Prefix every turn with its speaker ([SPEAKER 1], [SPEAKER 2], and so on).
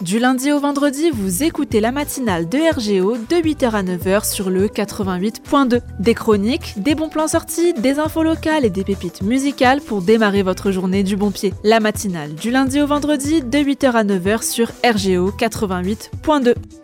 [SPEAKER 1] Du lundi au vendredi, vous écoutez la matinale de RGO de 8h à 9h sur le 88.2. Des chroniques, des bons plans sortis, des infos locales et des pépites musicales pour démarrer votre journée du bon pied. La matinale du lundi au vendredi de 8h à 9h sur RGO 88.2.